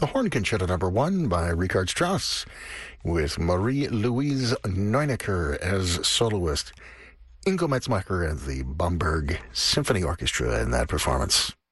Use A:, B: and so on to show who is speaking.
A: The Horn Concerto Number 1 by Richard Strauss, with Marie-Louise Neunecker as soloist, Ingo Metzmacher and the Bamberg Symphony Orchestra in that performance.